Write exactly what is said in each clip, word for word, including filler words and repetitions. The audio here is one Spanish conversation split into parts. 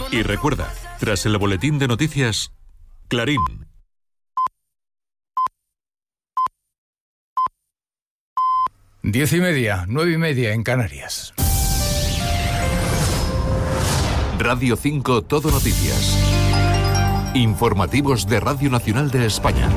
Y recuerda, tras el boletín de noticias, Clarín. Diez y media, nueve y media en Canarias. Radio cinco Todo Noticias. Informativos de Radio Nacional de España.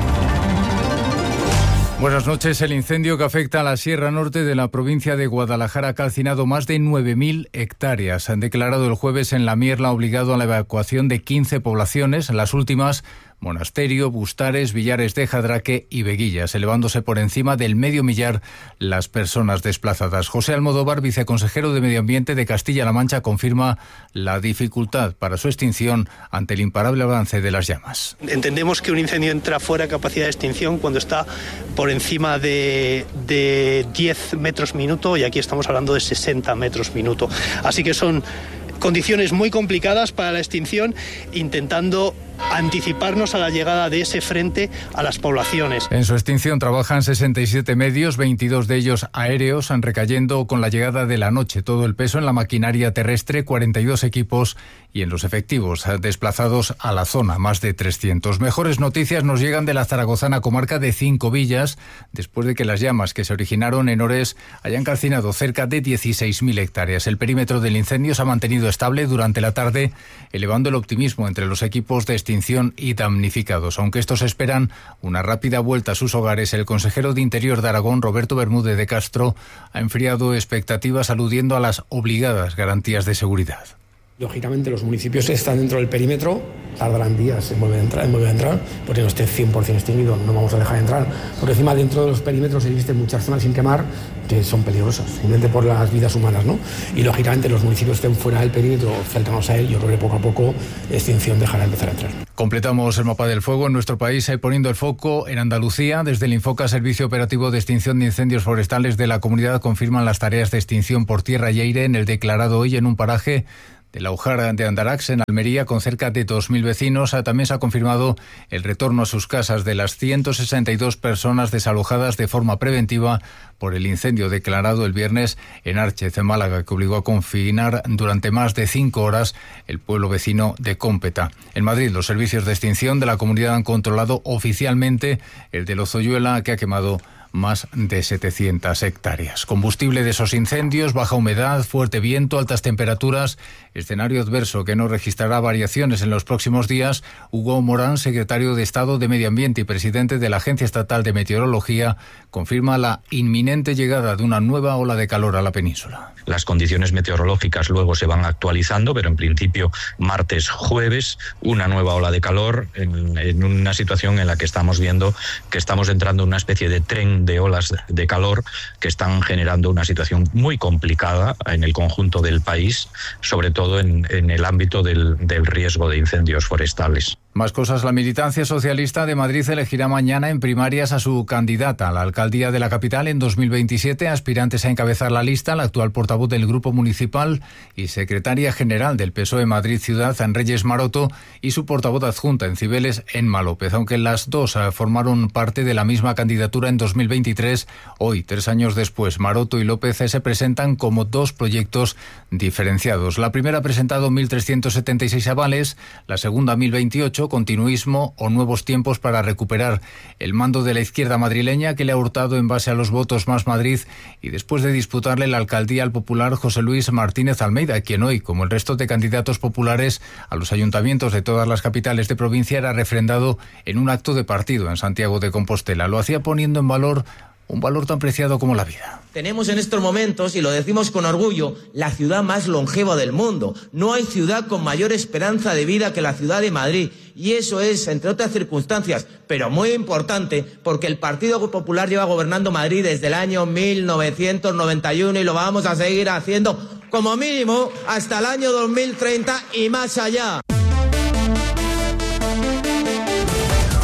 Buenas noches. El incendio que afecta a la Sierra Norte de la provincia de Guadalajara ha calcinado más de nueve mil hectáreas. Han declarado el jueves en la Mierla obligado a la evacuación de quince poblaciones, las últimas Monasterio, Bustares, Villares de Jadraque y Veguillas, elevándose por encima del medio millar las personas desplazadas. José Almodóvar, viceconsejero de Medio Ambiente de Castilla-La Mancha, confirma la dificultad para su extinción ante el imparable avance de las llamas. Entendemos que un incendio entra fuera de capacidad de extinción cuando está por encima de, de diez metros minuto, y aquí estamos hablando de sesenta metros minuto. Así que son condiciones muy complicadas para la extinción, intentando anticiparnos a la llegada de ese frente a las poblaciones. En su extinción trabajan sesenta y siete medios, veintidós de ellos aéreos, recayendo con la llegada de la noche todo el peso en la maquinaria terrestre, cuarenta y dos equipos, y en los efectivos desplazados a la zona, más de trescientos. Mejores noticias nos llegan de la zaragozana comarca de Cinco Villas, después de que las llamas que se originaron en Ores hayan calcinado cerca de dieciséis mil hectáreas. El perímetro del incendio se ha mantenido estable durante la tarde, elevando el optimismo entre los equipos de extinción y damnificados. Aunque estos esperan una rápida vuelta a sus hogares, el consejero de Interior de Aragón, Roberto Bermúdez de Castro, ha enfriado expectativas aludiendo a las obligadas garantías de seguridad. Lógicamente los municipios que están dentro del perímetro tardarán días en volver a entrar, en volver a entrar porque no esté cien por ciento extinguido, no vamos a dejar de entrar. Por encima, dentro de los perímetros existen muchas zonas sin quemar que son peligrosas, simplemente por las vidas humanas, ¿no? Y lógicamente los municipios que estén fuera del perímetro, cercanos a él, yo creo que poco a poco extinción dejará de empezar a entrar. Completamos el mapa del fuego en nuestro país, poniendo el foco en Andalucía. Desde el Infoca, Servicio Operativo de Extinción de Incendios Forestales de la comunidad, confirman las tareas de extinción por tierra y aire en el declarado hoy en un paraje de la Ujara de Andarax, en Almería, con cerca de dos mil vecinos. También se ha confirmado el retorno a sus casas de las ciento sesenta y dos personas desalojadas de forma preventiva por el incendio declarado el viernes en Árchez, en Málaga, que obligó a confinar durante más de cinco horas el pueblo vecino de Cómpeta. En Madrid, los servicios de extinción de la comunidad han controlado oficialmente el de Lozoyuela, que ha quemado más de setecientas hectáreas. Combustible de esos incendios, baja humedad, fuerte viento, altas temperaturas, escenario adverso que no registrará variaciones en los próximos días. Hugo Morán, secretario de Estado de Medio Ambiente y presidente de la Agencia Estatal de Meteorología, confirma la inminente llegada de una nueva ola de calor a la península. Las condiciones meteorológicas luego se van actualizando, pero en principio martes, jueves, una nueva ola de calor en, en una situación en la que estamos viendo que estamos entrando en una especie de tren de olas de calor que están generando una situación muy complicada en el conjunto del país, sobre todo en, en el ámbito del, del riesgo de incendios forestales. Más cosas. La militancia socialista de Madrid elegirá mañana en primarias a su candidata a la alcaldía de la capital en dos mil veintisiete. Aspirantes a encabezar la lista, la actual portavoz del Grupo Municipal y secretaria general del P S O E Madrid Ciudad, en Reyes Maroto, y su portavoz adjunta en Cibeles, Enma López. Aunque las dos formaron parte de la misma candidatura en dos mil veintitrés, hoy, tres años después, Maroto y López se presentan como dos proyectos diferenciados. La primera ha presentado mil trescientos setenta y seis avales, la segunda mil veintiocho, continuismo o nuevos tiempos para recuperar el mando de la izquierda madrileña, que le ha hurtado en base a los votos Más Madrid, y después de disputarle la alcaldía al popular José Luis Martínez Almeida, quien hoy, como el resto de candidatos populares a los ayuntamientos de todas las capitales de provincia, era refrendado en un acto de partido en Santiago de Compostela. Lo hacía poniendo en valor un valor tan preciado como la vida. Tenemos en estos momentos, y lo decimos con orgullo, la ciudad más longeva del mundo. No hay ciudad con mayor esperanza de vida que la ciudad de Madrid. Y eso es, entre otras circunstancias, pero muy importante, porque el Partido Popular lleva gobernando Madrid desde el año mil novecientos noventa y uno y lo vamos a seguir haciendo como mínimo hasta el año dos mil treinta y más allá.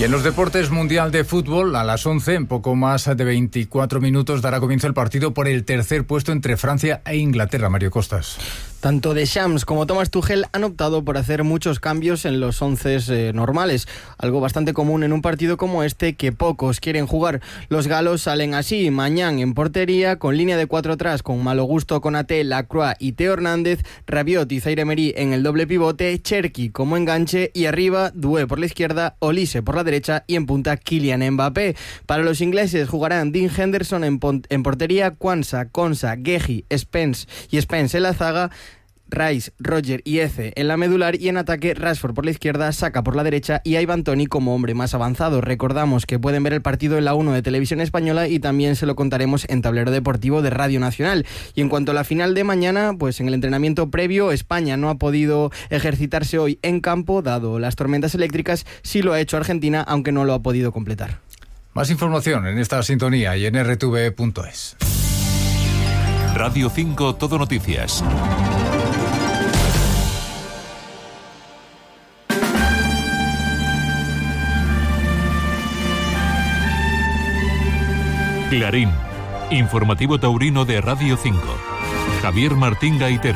Y en los deportes, Mundial de Fútbol, a las once, en poco más de veinticuatro minutos, dará comienzo el partido por el tercer puesto entre Francia e Inglaterra. Mario Costas. Tanto Deschamps como Thomas Tuchel han optado por hacer muchos cambios en los onces eh, normales, algo bastante común en un partido como este que pocos quieren jugar. Los galos salen así: Mañán en portería, con línea de cuatro atrás con Malo Gusto, Konaté, Lacroix y Teo Hernández, Rabiot y Zaire Emery en el doble pivote, Cherki como enganche y arriba Doué por la izquierda, Olise por la derecha y en punta Kylian Mbappé. Para los ingleses jugarán Dean Henderson en, en portería, Kwanza, Konsa, Guehi, Spence y Spence en la zaga, Rice, Roger y Eze en la medular, y en ataque Rashford por la izquierda, Saka por la derecha y Ivan Toney como hombre más avanzado. Recordamos que pueden ver el partido en la uno de Televisión Española y también se lo contaremos en Tablero Deportivo de Radio Nacional. Y en cuanto a la final de mañana, pues en el entrenamiento previo, España no ha podido ejercitarse hoy en campo dado las tormentas eléctricas. Sí lo ha hecho Argentina, aunque no lo ha podido completar. Más información en esta sintonía y en erre te ve punto es. Radio cinco Todo Noticias. Clarín, informativo taurino de Radio cinco. Javier Martín Gaitero.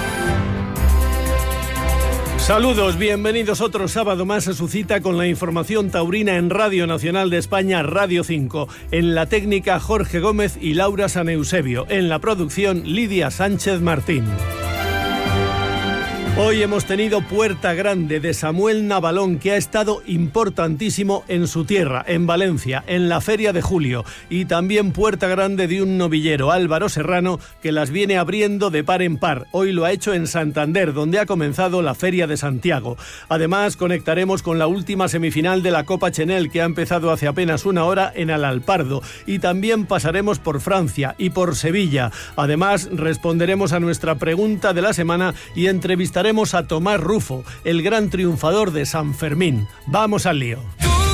Saludos, bienvenidos otro sábado más a su cita con la información taurina en Radio Nacional de España, Radio cinco. En la técnica, Jorge Gómez y Laura San Eusebio. En la producción, Lidia Sánchez Martín. Hoy hemos tenido Puerta Grande de Samuel Navalón, que ha estado importantísimo en su tierra, en Valencia, en la Feria de Julio. Y también Puerta Grande de un novillero, Álvaro Serrano, que las viene abriendo de par en par. Hoy lo ha hecho en Santander, donde ha comenzado la Feria de Santiago. Además, conectaremos con la última semifinal de la Copa Chenel, que ha empezado hace apenas una hora en Alalpardo. Y también pasaremos por Francia y por Sevilla. Además, responderemos a nuestra pregunta de la semana y entrevistaremos a Tomás Rufo, el gran triunfador de San Fermín. Vamos al lío.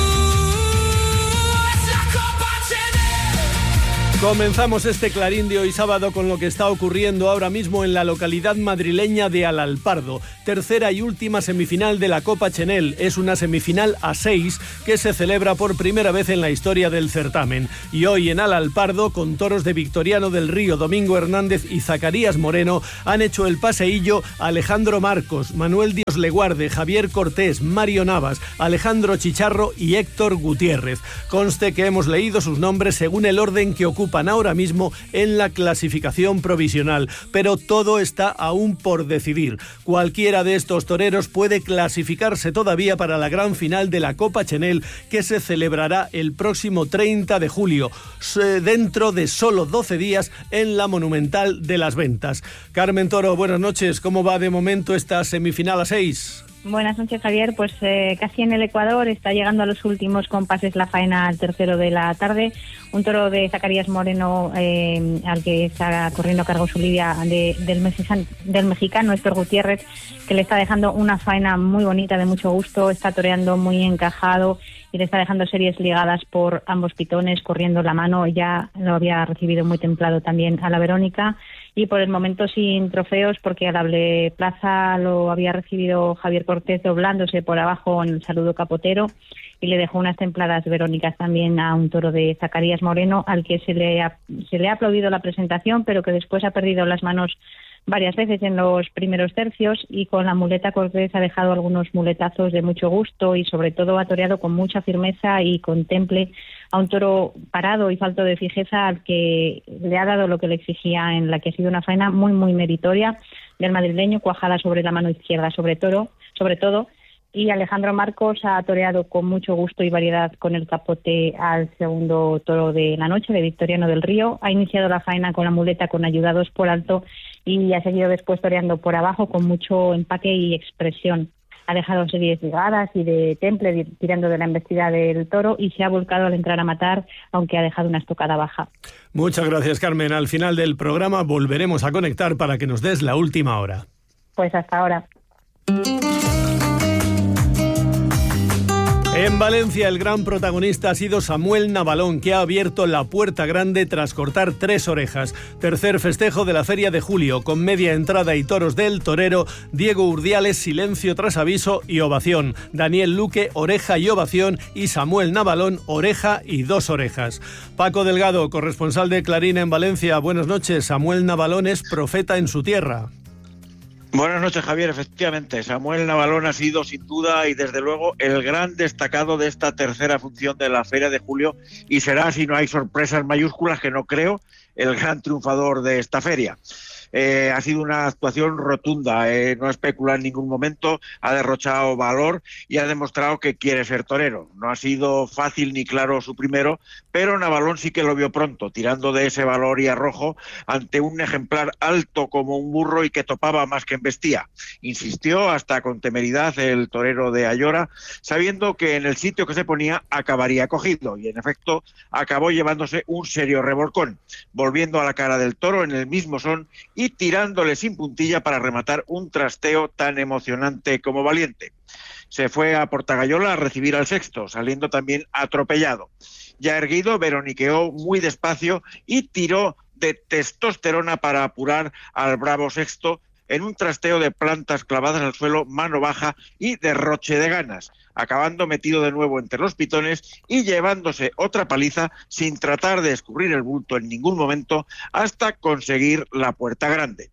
Comenzamos este Clarín de hoy sábado con lo que está ocurriendo ahora mismo en la localidad madrileña de Alalpardo. Tercera y última semifinal de la Copa Chenel. Es una semifinal a seis que se celebra por primera vez en la historia del certamen. Y hoy en Alalpardo, con toros de Victoriano del Río, Domingo Hernández y Zacarías Moreno, han hecho el paseillo Alejandro Marcos, Manuel Dios Leguarde, Javier Cortés, Mario Navas, Alejandro Chicharro y Héctor Gutiérrez. Conste que hemos leído sus nombres según el orden que ocupa ahora mismo en la clasificación provisional, pero todo está aún por decidir. Cualquiera de estos toreros puede clasificarse todavía para la gran final de la Copa Chenel, que se celebrará el próximo treinta de julio, dentro de solo doce días en la Monumental de las Ventas. Carmen Toro, buenas noches. ¿Cómo va de momento esta semifinal a seis? Buenas noches, Javier. Pues eh, casi en el Ecuador, está llegando a los últimos compases la faena al tercero de la tarde. Un toro de Zacarías Moreno, eh, al que está corriendo a cargo su lidia de, del, mexican, del mexicano Héctor Gutiérrez, que le está dejando una faena muy bonita, de mucho gusto. Está toreando muy encajado y le está dejando series ligadas por ambos pitones, corriendo la mano. Ya lo había recibido muy templado también a la Verónica. Y por el momento sin trofeos, porque a la plaza lo había recibido Javier Cortés doblándose por abajo en el saludo capotero, y le dejó unas templadas Verónicas también a un toro de Zacarías Moreno, al que se le ha, se le ha aplaudido la presentación, pero que después ha perdido las manos varias veces en los primeros tercios, y con la muleta Cortés ha dejado algunos muletazos de mucho gusto y sobre todo ha toreado con mucha firmeza y con temple a un toro parado y falto de fijeza, al que le ha dado lo que le exigía, en la que ha sido una faena muy muy meritoria del madrileño, cuajada sobre la mano izquierda sobre toro, sobre todo. Y Alejandro Marcos ha toreado con mucho gusto y variedad con el capote al segundo toro de la noche, de Victoriano del Río. Ha iniciado la faena con la muleta con ayudados por alto y ha seguido después toreando por abajo con mucho empaque y expresión. Ha dejado series ligadas y de temple tirando de la embestida del toro y se ha volcado al entrar a matar, aunque ha dejado una estocada baja. Muchas gracias, Carmen. Al final del programa volveremos a conectar para que nos des la última hora. Pues hasta ahora. En Valencia el gran protagonista ha sido Samuel Navalón, que ha abierto la puerta grande tras cortar tres orejas. Tercer festejo de la Feria de Julio, con media entrada y toros del torero. Diego Urdiales, silencio tras aviso y ovación. Daniel Luque, oreja y ovación. Y Samuel Navalón, oreja y dos orejas. Paco Delgado, corresponsal de Clarín en Valencia. Buenas noches. Samuel Navalón es profeta en su tierra. Buenas noches, Javier. Efectivamente, Samuel Navalón ha sido sin duda y desde luego el gran destacado de esta tercera función de la Feria de Julio y será, si no hay sorpresas mayúsculas, que no creo, el gran triunfador de esta feria. Eh, ha sido una actuación rotunda, eh, no especula en ningún momento, ha derrochado valor y ha demostrado que quiere ser torero. No ha sido fácil ni claro su primero, pero Navalón sí que lo vio pronto, tirando de ese valor y arrojo ante un ejemplar alto como un burro y que topaba más que embestía. Insistió hasta con temeridad el torero de Ayora, sabiendo que en el sitio que se ponía acabaría cogido, y en efecto acabó llevándose un serio revolcón, volviendo a la cara del toro en el mismo son y tirándole sin puntilla para rematar un trasteo tan emocionante como valiente. Se fue a Portagayola a recibir al sexto, saliendo también atropellado. Ya erguido, veroniqueó muy despacio y tiró de testosterona para apurar al bravo sexto en un trasteo de plantas clavadas al suelo, mano baja y derroche de ganas, acabando metido de nuevo entre los pitones y llevándose otra paliza sin tratar de escurrir el bulto en ningún momento hasta conseguir la puerta grande.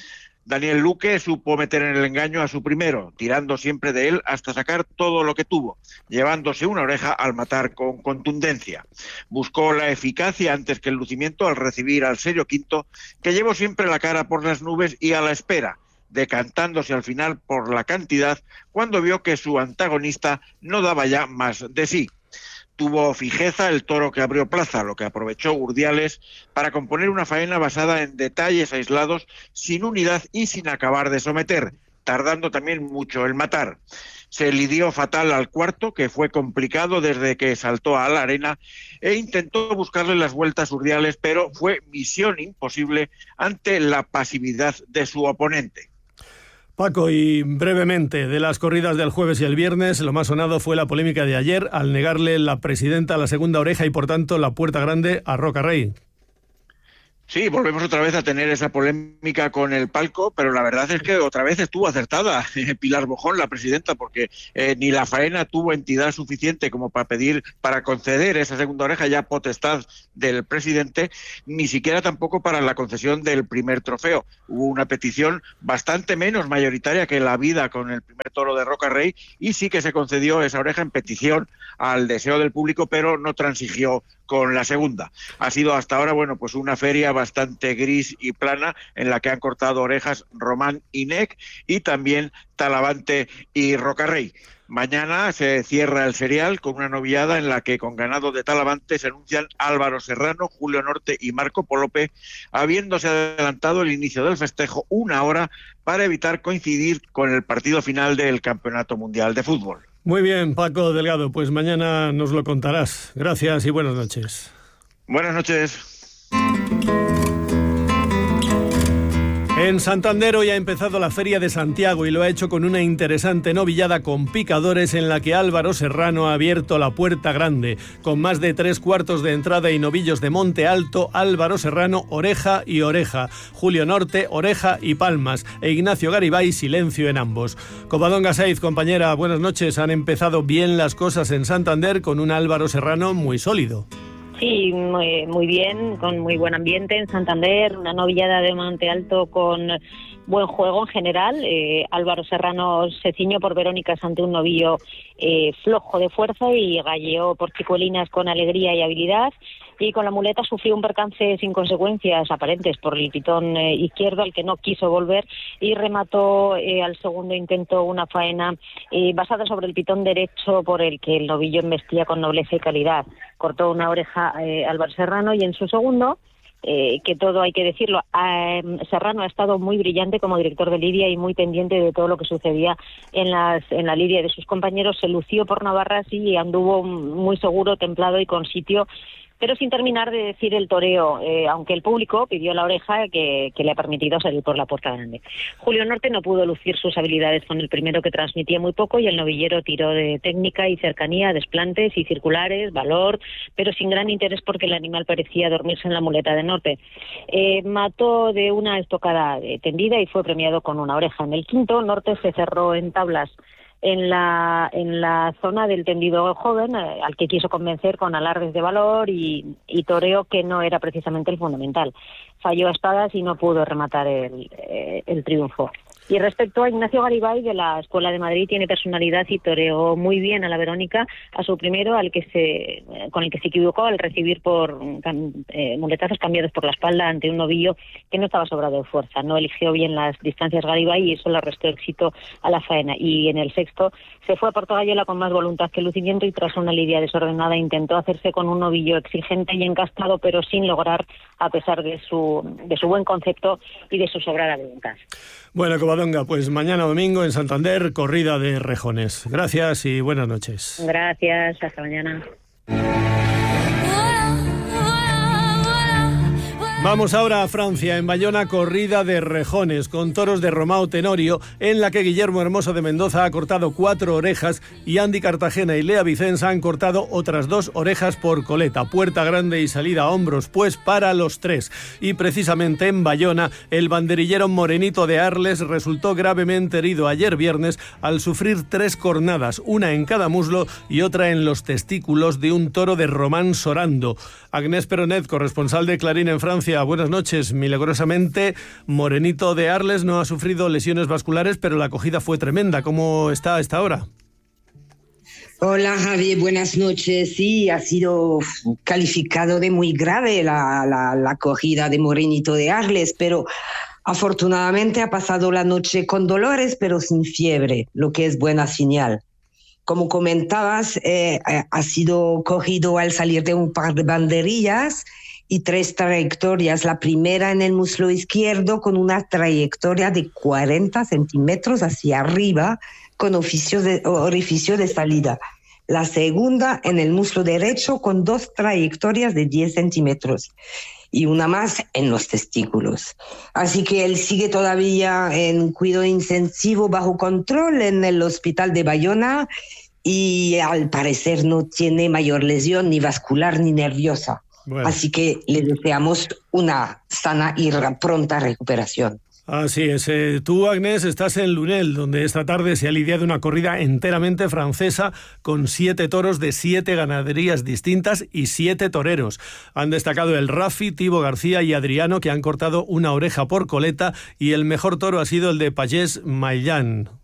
Daniel Luque supo meter en el engaño a su primero, tirando siempre de él hasta sacar todo lo que tuvo, llevándose una oreja al matar con contundencia. Buscó la eficacia antes que el lucimiento al recibir al serio quinto, que llevó siempre la cara por las nubes y a la espera, decantándose al final por la cantidad cuando vio que su antagonista no daba ya más de sí. Tuvo fijeza el toro que abrió plaza, lo que aprovechó Urdiales para componer una faena basada en detalles aislados, sin unidad y sin acabar de someter, tardando también mucho en matar. Se lidió fatal al cuarto, que fue complicado desde que saltó a la arena, e intentó buscarle las vueltas Urdiales, pero fue misión imposible ante la pasividad de su oponente. Paco, y brevemente, de las corridas del jueves y el viernes, lo más sonado fue la polémica de ayer al negarle la presidenta la segunda oreja y, por tanto, la puerta grande a Roca Rey. Sí, volvemos otra vez a tener esa polémica con el palco, pero la verdad es que otra vez estuvo acertada Pilar Bojón, la presidenta, porque eh, ni la faena tuvo entidad suficiente como para pedir, para conceder esa segunda oreja ya potestad del presidente, ni siquiera tampoco para la concesión del primer trofeo. Hubo una petición bastante menos mayoritaria que la vida con el primer toro de Roca Rey y sí que se concedió esa oreja en petición al deseo del público, pero no transigió con la segunda. Ha sido hasta ahora, bueno, pues una feria bastante gris y plana en la que han cortado orejas Román y Nec y también Talavante y Roca Rey. Mañana se cierra el serial con una novillada en la que con ganado de Talavante se anuncian Álvaro Serrano, Julio Norte y Marco Polope, habiéndose adelantado el inicio del festejo una hora para evitar coincidir con el partido final del Campeonato Mundial de Fútbol. Muy bien, Paco Delgado, pues mañana nos lo contarás. Gracias y buenas noches. Buenas noches. En Santander hoy ha empezado la Feria de Santiago y lo ha hecho con una interesante novillada con picadores en la que Álvaro Serrano ha abierto la puerta grande. Con más de tres cuartos de entrada y novillos de monte alto, Álvaro Serrano, oreja y oreja. Julio Norte, oreja y palmas. E Ignacio Garibay, silencio en ambos. Covadonga Saiz, compañera, buenas noches. Han empezado bien las cosas en Santander con un Álvaro Serrano muy sólido. Sí, muy, muy bien, con muy buen ambiente en Santander, una novillada de Monte Alto con buen juego en general. Eh, Álvaro Serrano se ciñó por Verónicas ante un novillo eh, flojo de fuerza y galleó por Chicuelinas con alegría y habilidad. Y con la muleta sufrió un percance sin consecuencias aparentes por el pitón eh, izquierdo, al que no quiso volver, y remató eh, al segundo intento una faena eh, basada sobre el pitón derecho por el que el novillo embestía con nobleza y calidad. Cortó una oreja eh, Álvaro Serrano y en su segundo, eh, que todo hay que decirlo, eh, Serrano ha estado muy brillante como director de lidia y muy pendiente de todo lo que sucedía en, las, en la lidia de sus compañeros. Se lució por Navarras y anduvo muy seguro, templado y con sitio, pero sin terminar de decir el toreo, eh, aunque el público pidió la oreja que, que le ha permitido salir por la puerta grande. Julio Norte no pudo lucir sus habilidades con el primero, que transmitía muy poco, y el novillero tiró de técnica y cercanía, desplantes y circulares, valor, pero sin gran interés porque el animal parecía dormirse en la muleta de Norte. Eh, mató de una estocada tendida y fue premiado con una oreja. En el quinto, Norte se cerró en tablas en la en la zona del tendido joven, eh, al que quiso convencer con alardes de valor y, y toreo, que no era precisamente el fundamental. Falló a espadas y no pudo rematar el, eh, el triunfo. Y respecto a Ignacio Garibay, de la Escuela de Madrid, tiene personalidad y toreó muy bien a la Verónica, a su primero, al que se con el que se equivocó al recibir por eh, muletazos cambiados por la espalda ante un novillo que no estaba sobrado de fuerza. No eligió bien las distancias Garibay y eso le restó éxito a la faena. Y en el sexto se fue a Portogallola con más voluntad que lucimiento y tras una lidia desordenada intentó hacerse con un novillo exigente y encastado, pero sin lograr, a pesar de su, de su buen concepto y de su sobrada voluntad. Bueno, Covadonga, pues mañana domingo en Santander, corrida de rejones. Gracias y buenas noches. Gracias, hasta mañana. Vamos ahora a Francia, en Bayona, corrida de rejones con toros de Romao Tenorio, en la que Guillermo Hermoso de Mendoza ha cortado cuatro orejas y Andy Cartagena y Lea Vicenza han cortado otras dos orejas por coleta. Puerta grande y salida a hombros, pues, para los tres. Y precisamente en Bayona, el banderillero Morenito de Arles resultó gravemente herido ayer viernes al sufrir tres cornadas, una en cada muslo y otra en los testículos de un toro de Román Sorando. Agnès Peronet, corresponsal de Clarín en Francia. Buenas noches. Milagrosamente, Morenito de Arles no ha sufrido lesiones vasculares, pero la acogida fue tremenda. ¿Cómo está a esta hora? Hola, Javier, buenas noches. Sí, ha sido calificado de muy grave la, la, la acogida de Morenito de Arles, pero afortunadamente ha pasado la noche con dolores, pero sin fiebre, lo que es buena señal. Como comentabas, eh, ha sido cogido al salir de un par de banderillas y tres trayectorias. La primera en el muslo izquierdo con una trayectoria de cuarenta centímetros hacia arriba con orificio de, orificio de salida. La segunda en el muslo derecho con dos trayectorias de diez centímetros y una más en los testículos. Así que él sigue todavía en cuidado intensivo bajo control en el hospital de Bayona y al parecer no tiene mayor lesión ni vascular ni nerviosa. Bueno. Así que le deseamos una sana y pronta recuperación. Así es. Eh, tú, Agnès, estás en Lunel, donde esta tarde se ha lidiado una corrida enteramente francesa con siete toros de siete ganaderías distintas y siete toreros. Han destacado el Rafi, Tibo García y Adriano, que han cortado una oreja por coleta, y el mejor toro ha sido el de Pagés Maillán.